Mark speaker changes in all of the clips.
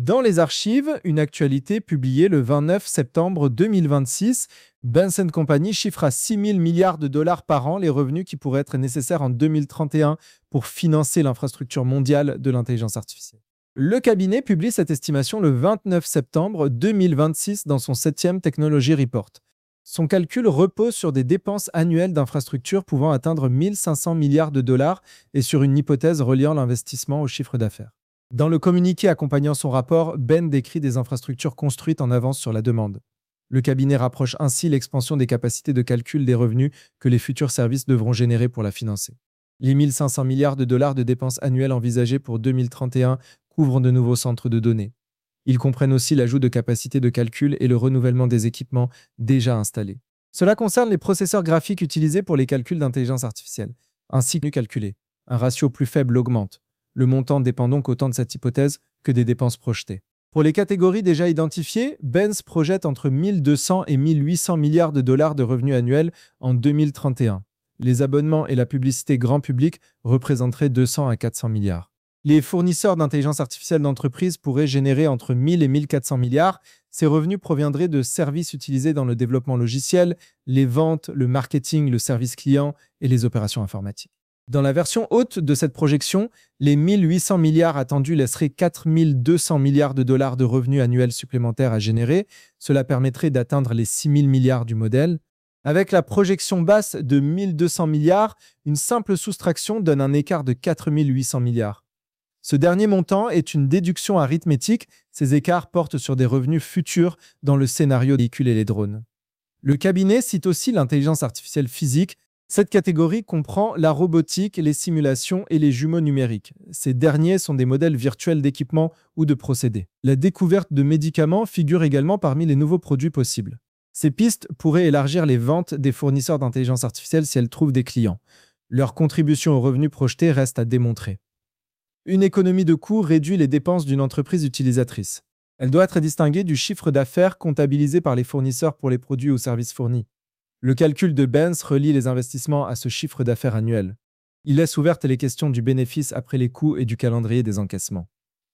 Speaker 1: Dans les archives, une actualité publiée le 29 septembre 2026, Benz Company chiffre à 6 000 milliards de dollars par an les revenus qui pourraient être nécessaires en 2031 pour financer l'infrastructure mondiale de l'intelligence artificielle. Le cabinet publie cette estimation le 29 septembre 2026 dans son 7e Technology Report. Son calcul repose sur des dépenses annuelles d'infrastructures pouvant atteindre 1 500 milliards de dollars et sur une hypothèse reliant l'investissement au chiffre d'affaires. Dans le communiqué accompagnant son rapport, Ben décrit des infrastructures construites en avance sur la demande. Le cabinet rapproche ainsi l'expansion des capacités de calcul des revenus que les futurs services devront générer pour la financer. Les 1 500 milliards de dollars de dépenses annuelles envisagées pour 2031 couvrent de nouveaux centres de données. Ils comprennent aussi l'ajout de capacités de calcul et le renouvellement des équipements déjà installés. Cela concerne les processeurs graphiques utilisés pour les calculs d'intelligence artificielle, ainsi que calculés. Un ratio plus faible augmente. Le montant dépend donc autant de cette hypothèse que des dépenses projetées. Pour les catégories déjà identifiées, Benz projette entre 1 200 et 1 800 milliards de dollars de revenus annuels en 2031. Les abonnements et la publicité grand public représenteraient 200 à 400 milliards. Les fournisseurs d'intelligence artificielle d'entreprise pourraient générer entre 1000 et 1400 milliards. Ces revenus proviendraient de services utilisés dans le développement logiciel, les ventes, le marketing, le service client et les opérations informatiques. Dans la version haute de cette projection, les 1 800 milliards attendus laisseraient 4 200 milliards de dollars de revenus annuels supplémentaires à générer. Cela permettrait d'atteindre les 6 000 milliards du modèle. Avec la projection basse de 1 200 milliards, une simple soustraction donne un écart de 4 800 milliards. Ce dernier montant est une déduction arithmétique. Ces écarts portent sur des revenus futurs dans le scénario des véhicules et les drones. Le cabinet cite aussi l'intelligence artificielle physique. Cette catégorie comprend la robotique, les simulations et les jumeaux numériques. Ces derniers sont des modèles virtuels d'équipements ou de procédés. La découverte de médicaments figure également parmi les nouveaux produits possibles. Ces pistes pourraient élargir les ventes des fournisseurs d'intelligence artificielle si elles trouvent des clients. Leur contribution aux revenus projetés reste à démontrer. Une économie de coûts réduit les dépenses d'une entreprise utilisatrice. Elle doit être distinguée du chiffre d'affaires comptabilisé par les fournisseurs pour les produits ou services fournis. Le calcul de Benz relie les investissements à ce chiffre d'affaires annuel. Il laisse ouvertes les questions du bénéfice après les coûts et du calendrier des encaissements.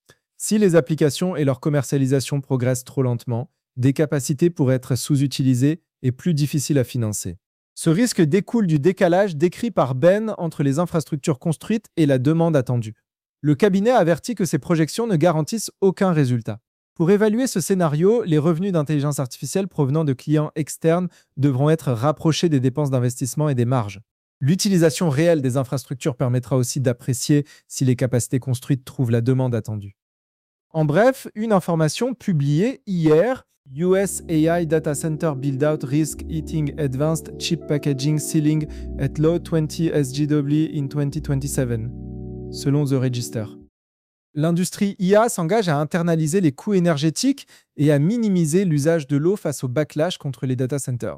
Speaker 1: Si les applications et leur commercialisation progressent trop lentement, des capacités pourraient être sous-utilisées et plus difficiles à financer. Ce risque découle du décalage décrit par Ben entre les infrastructures construites et la demande attendue. Le cabinet avertit que ces projections ne garantissent aucun résultat. Pour évaluer ce scénario, les revenus d'intelligence artificielle provenant de clients externes devront être rapprochés des dépenses d'investissement et des marges. L'utilisation réelle des infrastructures permettra aussi d'apprécier si les capacités construites trouvent la demande attendue. En bref, une information publiée hier, US AI Data Center Build-out Risk Eating Advanced Chip Packaging Ceiling at Low 20 SGW in 2027, selon The Register. L'industrie IA s'engage à internaliser les coûts énergétiques et à minimiser l'usage de l'eau face au backlash contre les data centers.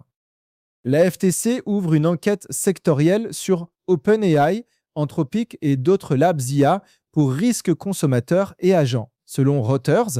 Speaker 1: La FTC ouvre une enquête sectorielle sur OpenAI, Anthropic et d'autres labs IA pour risques consommateurs et agents, selon Reuters.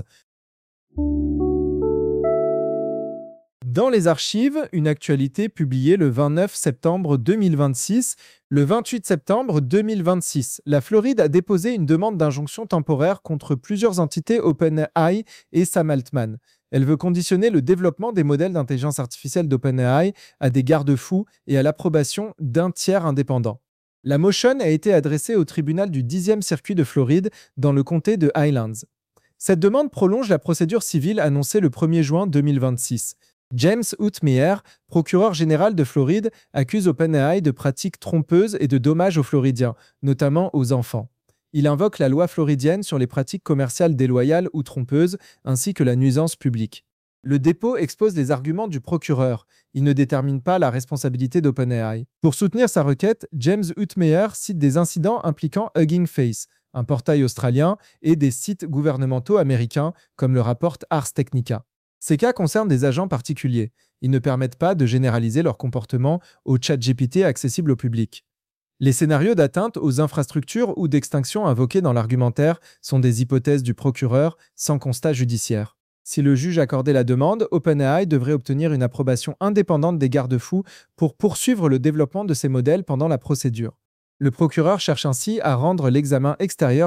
Speaker 1: Dans les archives, une actualité publiée le 29 septembre 2026. Le 28 septembre 2026, la Floride a déposé une demande d'injonction temporaire contre plusieurs entités OpenAI et Sam Altman. Elle veut conditionner le développement des modèles d'intelligence artificielle d'OpenAI à des garde-fous et à l'approbation d'un tiers indépendant. La motion a été adressée au tribunal du 10e circuit de Floride dans le comté de Highlands. Cette demande prolonge la procédure civile annoncée le 1er juin 2026. James Outmeyer, procureur général de Floride, accuse OpenAI de pratiques trompeuses et de dommages aux Floridiens, notamment aux enfants. Il invoque la loi floridienne sur les pratiques commerciales déloyales ou trompeuses, ainsi que la nuisance publique. Le dépôt expose les arguments du procureur. Il ne détermine pas la responsabilité d'OpenAI. Pour soutenir sa requête, James Outmeyer cite des incidents impliquant Hugging Face, un portail australien, et des sites gouvernementaux américains, comme le rapporte Ars Technica. Ces cas concernent des agents particuliers. Ils ne permettent pas de généraliser leur comportement au ChatGPT accessible au public. Les scénarios d'atteinte aux infrastructures ou d'extinction invoqués dans l'argumentaire sont des hypothèses du procureur sans constat judiciaire. Si le juge accordait la demande, OpenAI devrait obtenir une approbation indépendante des garde-fous pour poursuivre le développement de ces modèles pendant la procédure. Le procureur cherche ainsi à rendre l'examen extérieur